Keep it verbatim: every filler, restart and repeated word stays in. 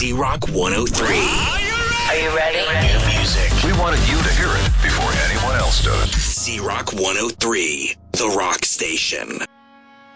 Z-Rock one oh three. Are you ready? New music. We wanted you to hear it before anyone else does. Z-Rock one oh three, The Rock Station.